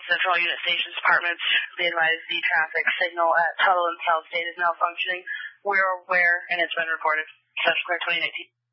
Central Unit Stations Department. Be advised the traffic signal at Tuttle and South State is malfunctioning. We're aware, and it's been reported. Central Clear 2019.